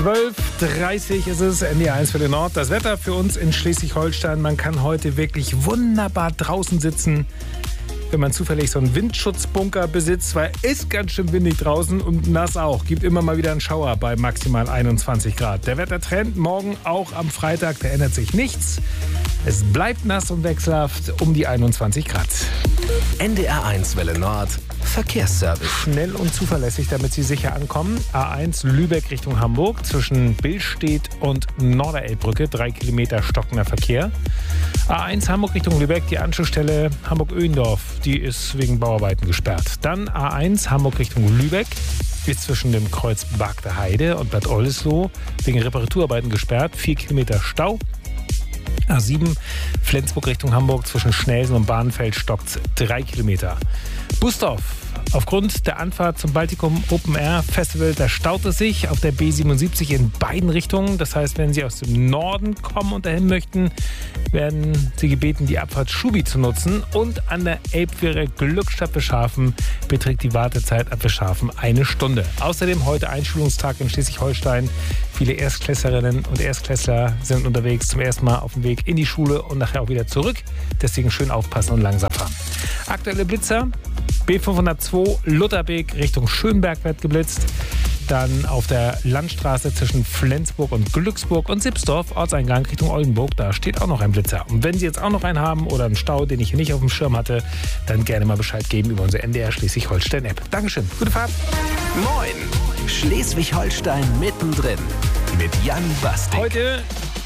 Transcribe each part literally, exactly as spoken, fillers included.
zwölf Uhr dreißig ist es, N D R eins für den Nord. Das Wetter für uns in Schleswig-Holstein. Man kann heute wirklich wunderbar draußen sitzen, wenn man zufällig so einen Windschutzbunker besitzt, weil es ist ganz schön windig draußen und nass auch. Gibt immer mal wieder einen Schauer bei maximal einundzwanzig Grad. Der Wettertrend morgen auch am Freitag, da ändert sich nichts. Es bleibt nass und wechselhaft um die einundzwanzig Grad. N D R eins Welle Nord, Verkehrsservice. Schnell und zuverlässig, damit Sie sicher ankommen. A eins Lübeck Richtung Hamburg zwischen Billstedt und Norderelbbrücke. Drei Kilometer stockender Verkehr. A eins Hamburg Richtung Lübeck, die Anschlussstelle Hamburg-Öhendorf, die ist wegen Bauarbeiten gesperrt. Dann A eins Hamburg Richtung Lübeck, ist zwischen dem Kreuz Bagder Heide und Bad Oldesloe wegen Reparaturarbeiten gesperrt. Vier Kilometer Stau. A sieben Flensburg Richtung Hamburg zwischen Schnelsen und Bahnfeld stockt drei Kilometer. Busdorf. Aufgrund der Anfahrt zum Baltikum Open Air Festival, da staut es sich auf der B siebenundsiebzig in beiden Richtungen. Das heißt, wenn Sie aus dem Norden kommen und dahin möchten, werden Sie gebeten, die Abfahrt Schubi zu nutzen. Und an der Elbfähre Glückstadt Bischhafen beträgt die Wartezeit ab Bischhafen eine Stunde. Außerdem heute Einschulungstag in Schleswig-Holstein. Viele Erstklässlerinnen und Erstklässler sind unterwegs zum ersten Mal auf dem Weg in die Schule und nachher auch wieder zurück. Deswegen schön aufpassen und langsam fahren. Aktuelle Blitzer. B fünfhundertzwei Lutherbeek Richtung Schönberg wird geblitzt. Dann auf der Landstraße zwischen Flensburg und Glücksburg und Sipsdorf, Ortseingang Richtung Oldenburg, da steht auch noch ein Blitzer. Und wenn Sie jetzt auch noch einen haben oder einen Stau, den ich hier nicht auf dem Schirm hatte, dann gerne mal Bescheid geben über unsere N D R Schleswig-Holstein-App. Dankeschön, gute Fahrt. Moin, Schleswig-Holstein mittendrin mit Jan Bastik. Heute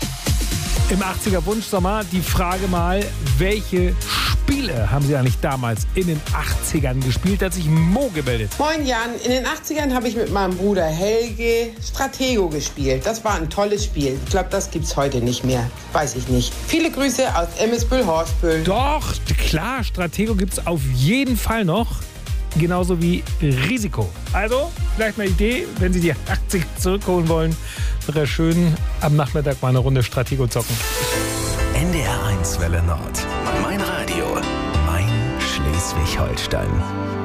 im achtziger Wunschsommer die Frage mal, welche Spiele haben Sie eigentlich damals in den achtzigern gespielt? Da hat sich Mo gemeldet. Moin Jan, in den achtzigern habe ich mit meinem Bruder Helge Stratego gespielt. Das war ein tolles Spiel. Ich glaube, das gibt's heute nicht mehr. Weiß ich nicht. Viele Grüße aus Emmesbüll-Horstbüll. Doch, klar, Stratego gibt's auf jeden Fall noch. Genauso wie Risiko. Also, vielleicht eine Idee, wenn Sie die achtziger zurückholen wollen, wäre schön am Nachmittag mal eine Runde Stratego zocken. N D R eins Welle Nord. Mein Radio. Mein Schleswig-Holstein.